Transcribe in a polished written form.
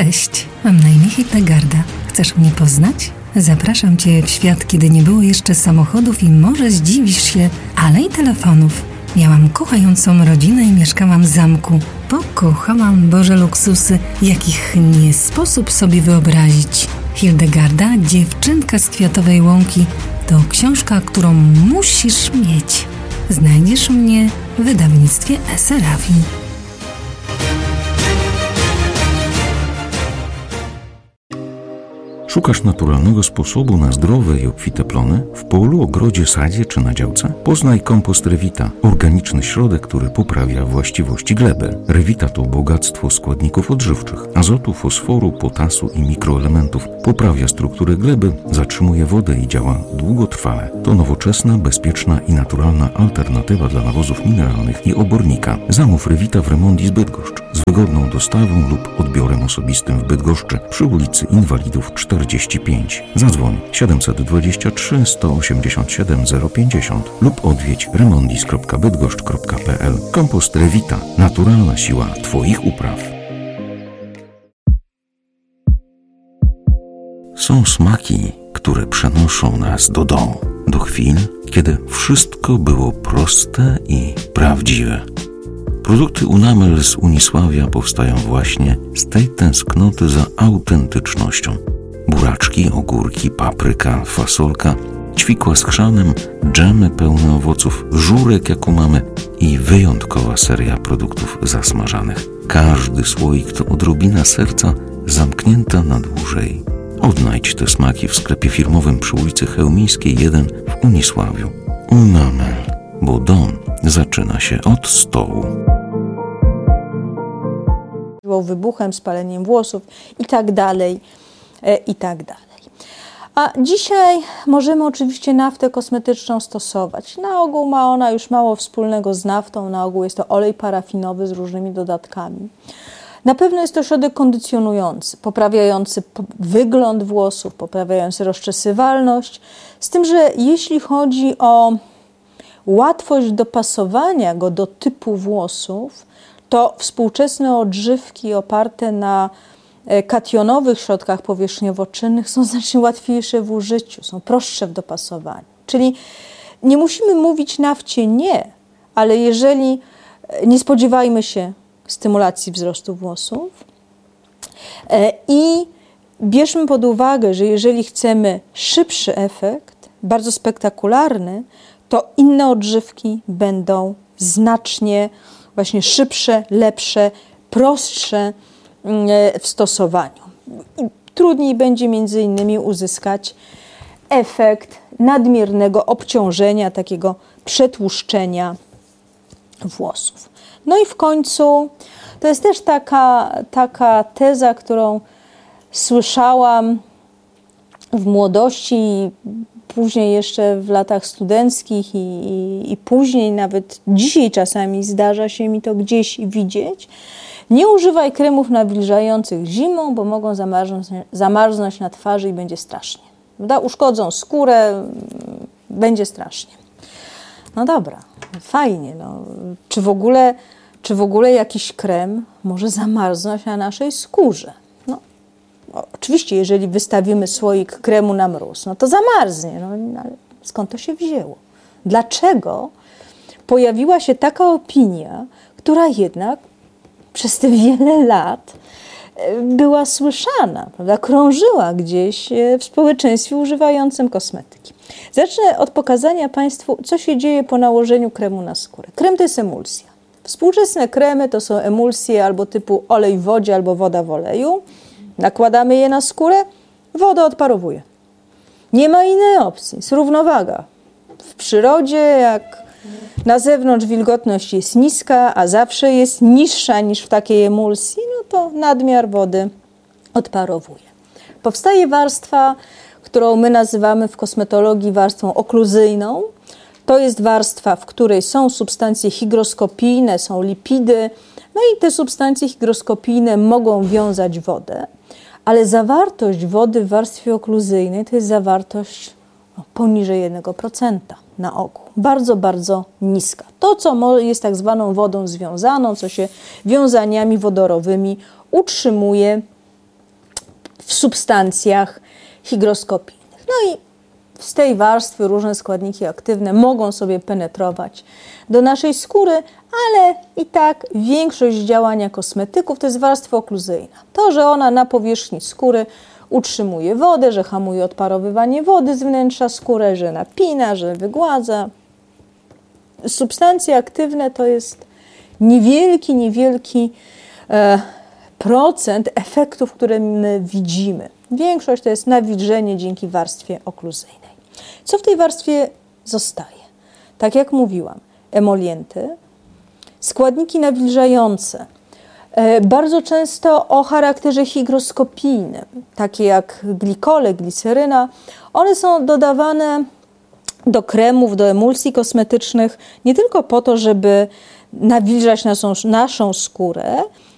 Cześć, mam na imię Hildegarda. Chcesz mnie poznać? Zapraszam Cię w świat, kiedy nie było jeszcze samochodów i może zdziwisz się, ale i telefonów. Miałam kochającą rodzinę i mieszkałam w zamku. Pokochałam Boże luksusy, jakich nie sposób sobie wyobrazić. Hildegarda, dziewczynka z Kwiatowej Łąki, to książka, którą musisz mieć. Znajdziesz mnie w wydawnictwie Serafin. Szukasz naturalnego sposobu na zdrowe i obfite plony? W polu, ogrodzie, sadzie czy na działce? Poznaj kompost Revita, organiczny środek, który poprawia właściwości gleby. Revita to bogactwo składników odżywczych, azotu, fosforu, potasu i mikroelementów. Poprawia strukturę gleby, zatrzymuje wodę i działa długotrwale. To nowoczesna, bezpieczna i naturalna alternatywa dla nawozów mineralnych i obornika. Zamów Revita w Remondis Bydgoszcz z wygodną dostawą lub odbiorem osobistym w Bydgoszczy przy ulicy Inwalidów 45. Zadzwoń 723 187 050 lub odwiedź remondis.bydgoszcz.pl. Kompost Revita. Naturalna siła Twoich upraw. Są smaki, które przenoszą nas do domu, do chwil, kiedy wszystko było proste i prawdziwe. Produkty Unamel z Unisławia powstają właśnie z tej tęsknoty za autentycznością. Buraczki, ogórki, papryka, fasolka, ćwikła z chrzanem, dżemy pełne owoców, żurek jaką mamy i wyjątkowa seria produktów zasmażanych. Każdy słoik to odrobina serca zamknięta na dłużej. Odnajdź te smaki w sklepie firmowym przy ulicy Chełmińskiej 1 w Unisławiu. Unamel, bo dom zaczyna się od stołu. Wybuchem, spaleniem włosów i tak dalej, i tak dalej. A dzisiaj możemy oczywiście naftę kosmetyczną stosować. Na ogół ma ona już mało wspólnego z naftą, na ogół jest to olej parafinowy z różnymi dodatkami. Na pewno jest to środek kondycjonujący, poprawiający wygląd włosów, poprawiający rozczesywalność, z tym, że jeśli chodzi o łatwość dopasowania go do typu włosów, to współczesne odżywki oparte na kationowych środkach powierzchniowo-czynnych są znacznie łatwiejsze w użyciu, są prostsze w dopasowaniu. Czyli nie musimy mówić nafcie nie, ale jeżeli nie spodziewajmy się stymulacji wzrostu włosów i bierzmy pod uwagę, że jeżeli chcemy szybszy efekt, bardzo spektakularny, to inne odżywki będą znacznie właśnie szybsze, lepsze, prostsze w stosowaniu. I trudniej będzie między innymi uzyskać efekt nadmiernego obciążenia, takiego przetłuszczenia włosów. No i w końcu to jest też taka teza, którą słyszałam w młodości i później jeszcze w latach studenckich i później, nawet dzisiaj czasami zdarza się mi to gdzieś widzieć. Nie używaj kremów nawilżających zimą, bo mogą zamarznąć na twarzy i będzie strasznie. Uszkodzą skórę, będzie strasznie. No dobra, fajnie. No. Czy w ogóle jakiś krem może zamarznąć na naszej skórze? No, oczywiście, jeżeli wystawimy słoik kremu na mróz, no to zamarznie. No, ale skąd to się wzięło? Dlaczego pojawiła się taka opinia, która jednak przez te wiele lat była słyszana, prawda? Krążyła gdzieś w społeczeństwie używającym kosmetyki. Zacznę od pokazania Państwu, co się dzieje po nałożeniu kremu na skórę. Krem to jest emulsja. Współczesne kremy to są emulsje albo typu olej w wodzie, albo woda w oleju. Nakładamy je na skórę, woda odparowuje. Nie ma innej opcji, jest równowaga. W przyrodzie, jak na zewnątrz wilgotność jest niska, a zawsze jest niższa niż w takiej emulsji, no to nadmiar wody odparowuje. Powstaje warstwa, którą my nazywamy w kosmetologii warstwą okluzyjną. To jest warstwa, w której są substancje hygroskopijne, są lipidy, no i te substancje hygroskopijne mogą wiązać wodę, ale zawartość wody w warstwie okluzyjnej to jest zawartość poniżej 1% na ogół. Bardzo, bardzo niska. To, co jest tak zwaną wodą związaną, co się wiązaniami wodorowymi utrzymuje w substancjach hygroskopijnych. No i z tej warstwy różne składniki aktywne mogą sobie penetrować do naszej skóry, ale i tak większość działania kosmetyków to jest warstwa okluzyjna. To, że ona na powierzchni skóry utrzymuje wodę, że hamuje odparowywanie wody z wnętrza skóry, że napina, że wygładza. Substancje aktywne to jest niewielki procent efektów, które my widzimy. Większość to jest nawilżenie dzięki warstwie okluzyjnej. Co w tej warstwie zostaje? Tak jak mówiłam, emolienty, składniki nawilżające, bardzo często o charakterze hygroskopijnym, takie jak glikole, gliceryna, one są dodawane do kremów, do emulsji kosmetycznych nie tylko po to, żeby nawilżać naszą skórę,